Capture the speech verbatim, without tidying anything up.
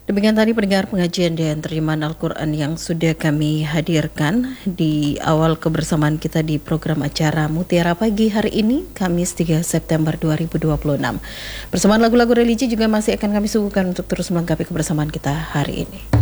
Demikian tadi pendengar pengajian dan terjemahan Al-Quran yang sudah kami hadirkan di awal kebersamaan kita di program acara Mutiara Pagi hari ini, Kamis tiga September dua ribu dua puluh enam. Bersamaan lagu-lagu religi juga masih akan kami suguhkan untuk terus melengkapi kebersamaan kita hari ini.